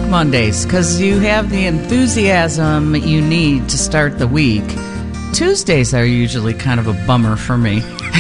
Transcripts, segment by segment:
Mondays because you have the enthusiasm you need to start the week. Tuesdays are usually kind of a bummer for me.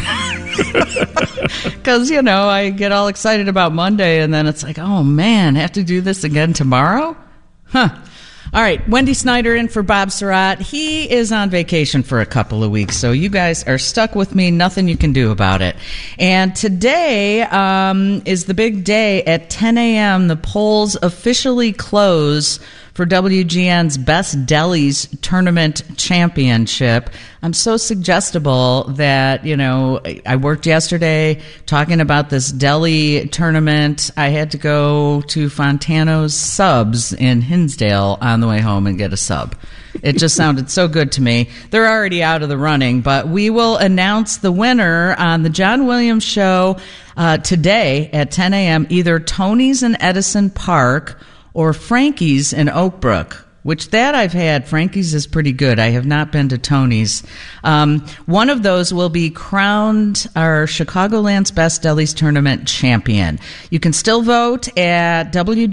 Because, I get all excited about Monday and then it's like, oh man, I have to do this again tomorrow? Huh. All right, Wendy Snyder in for Bob Surratt. He is on vacation for a couple of weeks, so you guys are stuck with me. Nothing you can do about it. And today is the big day at 10 a.m. The polls officially close for WGN's Best Delis Tournament Championship. I'm so suggestible that, I worked yesterday talking about this deli tournament. I had to go to Fontano's Subs in Hinsdale on the way home and get a sub. It just sounded so good to me. They're already out of the running, but we will announce the winner on the John Williams Show today at 10 a.m., either Tony's in Edison Park or Frankie's in Oak Brook, which that I've had. Frankie's is pretty good. I have not been to Tony's. One of those will be crowned our Chicagoland's Best Delis Tournament champion. You can still vote at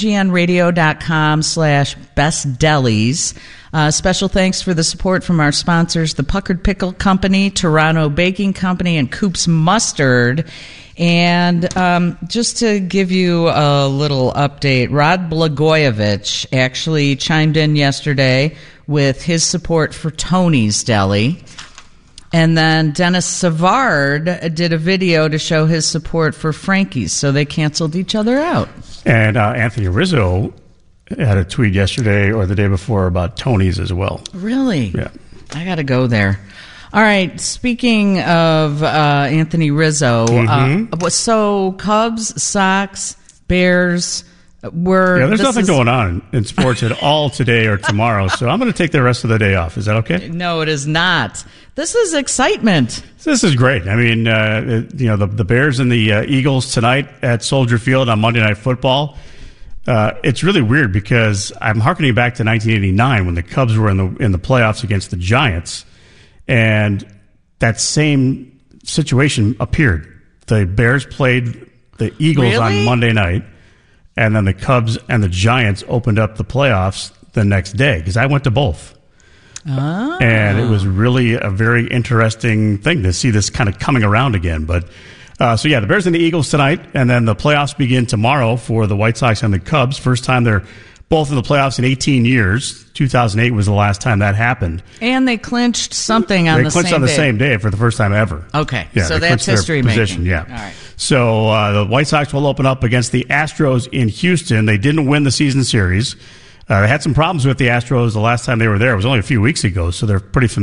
WGNradio.com/bestdelis. Special thanks for the support from our sponsors, the Puckered Pickle Company, Toronto Baking Company, and Coop's Mustard. And just to give you a little update, Rod Blagojevich actually chimed in yesterday with his support for Tony's Deli. And then Dennis Savard did a video to show his support for Frankie's, so they canceled each other out. And Anthony Rizzo had a tweet yesterday or the day before about Tony's as well. Really? Yeah. I got to go there. All right, speaking of Anthony Rizzo, so Cubs, Sox, Bears were... Yeah, there's nothing going on in sports at all today or tomorrow, so I'm going to take the rest of the day off. Is that okay? No, it is not. This is excitement. This is great. I mean, the Bears and the Eagles tonight at Soldier Field on Monday Night Football. It's really weird because I'm hearkening back to 1989 when the Cubs were in the playoffs against the Giants. And that same situation appeared. The Bears played the Eagles on Monday night, and then the Cubs and the Giants opened up the playoffs the next day, because I went to both. Oh. And it was really a very interesting thing to see this kind of coming around again. But the Bears and the Eagles tonight, and then the playoffs begin tomorrow for the White Sox and the Cubs. First time they're both in the playoffs in 18 years. 2008 was the last time that happened. And they clinched something on the same day. They clinched on the same day for the first time ever. Okay, yeah, so that's history making. Yeah. All right. So the White Sox will open up against the Astros in Houston. They didn't win the season series. They had some problems with the Astros the last time they were there. It was only a few weeks ago, so they're pretty familiar